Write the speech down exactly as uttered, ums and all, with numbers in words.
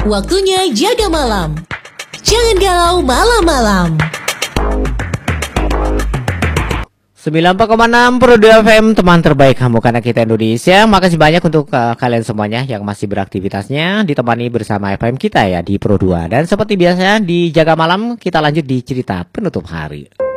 Waktunya jaga malam. Jangan galau malam-malam. sembilan puluh empat koma enam Pro dua F M, teman terbaik kamu karena kita Indonesia. Makasih banyak untuk uh, kalian semuanya yang masih beraktivitasnya ditemani bersama F M kita ya di Pro dua. Dan seperti biasa di Jaga Malam kita lanjut di cerita penutup hari.